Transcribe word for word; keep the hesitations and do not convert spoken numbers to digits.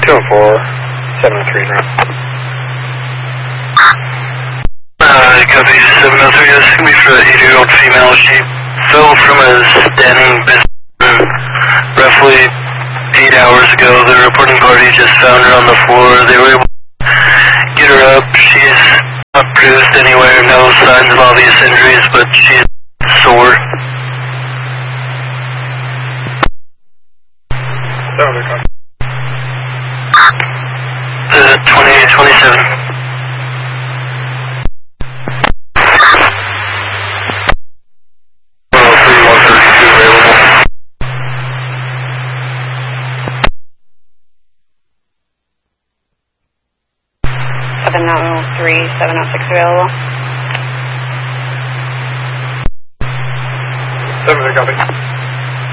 seven four, seven oh three round. Uh, copy seven oh three, this is going to be for an eighty-year-old female. She fell from a standing business roughly eight hours ago. The reporting party just found her on the floor. They were able to get her up. She's not bruised anywhere, no signs of obvious injuries, but she's sore. Uh, twenty twenty-seven. seven oh three, seven oh six available. seven, copy.